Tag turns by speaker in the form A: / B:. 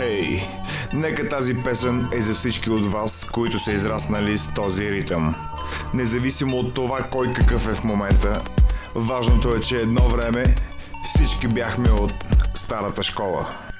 A: Хей, нека тази песен е за всички от вас, които са израснали с този ритъм. Независимо от това кой какъв е в момента, важното е, че едно време всички бяхме от старата школа.